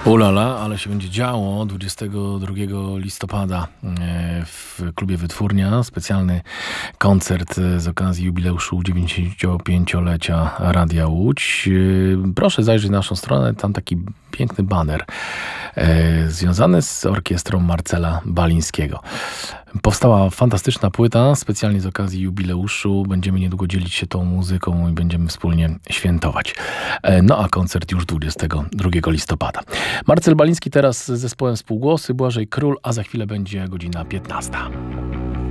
Ulala, ale się będzie działo 22 listopada w klubie Wytwórnia. Specjalny koncert z okazji jubileuszu 95-lecia Radia Łódź. Proszę zajrzeć na naszą stronę, tam taki piękny baner związany z orkiestrą Marcela Balińskiego. Powstała fantastyczna płyta specjalnie z okazji jubileuszu. Będziemy niedługo dzielić się tą muzyką i będziemy wspólnie świętować. No a koncert już 22 listopada. Marcel Baliński teraz z zespołem Spółgłosy, Błażej Król, a za chwilę będzie godzina 15.